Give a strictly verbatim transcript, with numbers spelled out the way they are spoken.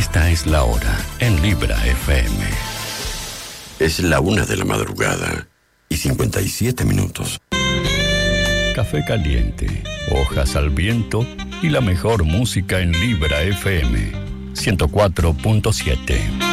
Esta es la hora en Libra F M. Es la una de la madrugada y cincuenta y siete minutos. Café caliente, hojas al viento y la mejor música en Libra F M ciento cuatro punto siete.